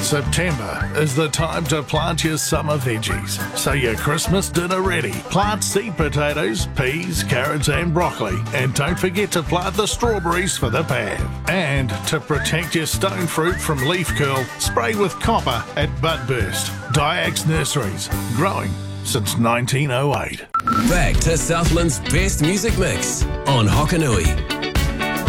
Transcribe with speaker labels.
Speaker 1: September is the time to plant your summer veggies. So your Christmas dinner ready. Plant seed potatoes, peas, carrots and broccoli. And don't forget to plant the strawberries for the pav. And to protect your stone fruit from leaf curl, spray with copper at Budburst. Diax Nurseries, growing since 1908.
Speaker 2: Back to Southland's best music mix on Hokanui.